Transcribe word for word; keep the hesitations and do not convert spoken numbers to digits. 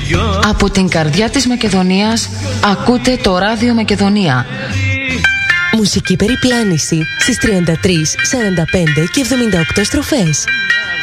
Από την καρδιά της Μακεδονίας ακούτε το Ράδιο Μακεδονία. Μουσική περιπλάνηση στις τριάντα τρεις, σαράντα πέντε και εβδομήντα οκτώ στροφές.